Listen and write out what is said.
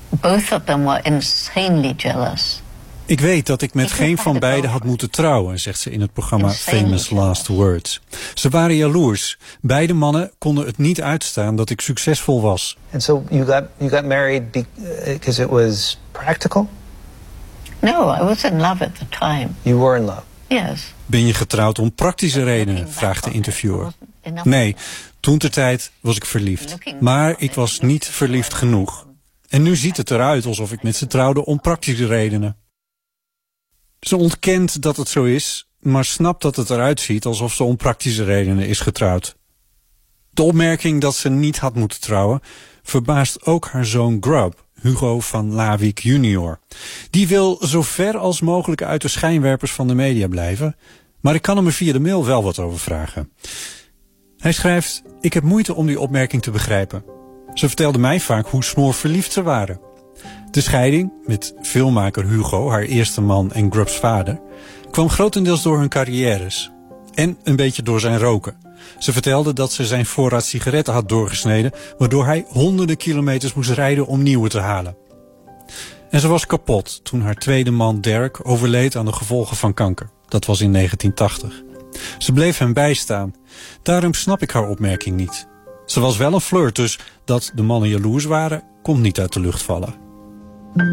Both of them were insanely jealous. Ik weet dat ik met geen van beiden had moeten trouwen, zegt ze in het programma Famous Last Words. Ze waren jaloers. Beide mannen konden het niet uitstaan dat ik succesvol was. And so you got married because it was practical? No, I was in love at the time. You were in love? Yes. Ben je getrouwd om praktische redenen, vraagt de interviewer. Nee, toentertijd was ik verliefd. Maar ik was niet verliefd genoeg. En nu ziet het eruit alsof ik met ze trouwde om praktische redenen. Ze ontkent dat het zo is, maar snapt dat het eruit ziet alsof ze om praktische redenen is getrouwd. De opmerking dat ze niet had moeten trouwen verbaast ook haar zoon Grub, Hugo van Lawick junior. Die wil zo ver als mogelijk uit de schijnwerpers van de media blijven, maar ik kan hem er via de mail wel wat over vragen. Hij schrijft: ik heb moeite om die opmerking te begrijpen. Ze vertelde mij vaak hoe smoorverliefd ze waren. De scheiding met filmmaker Hugo, haar eerste man en Grub's vader, kwam grotendeels door hun carrières. En een beetje door zijn roken. Ze vertelde dat ze zijn voorraad sigaretten had doorgesneden, waardoor hij honderden kilometers moest rijden om nieuwe te halen. En ze was kapot toen haar tweede man Derek overleed aan de gevolgen van kanker. Dat was in 1980. Ze bleef hem bijstaan. Daarom snap ik haar opmerking niet. Ze was wel een flirt, dus dat de mannen jaloers waren, komt niet uit de lucht vallen.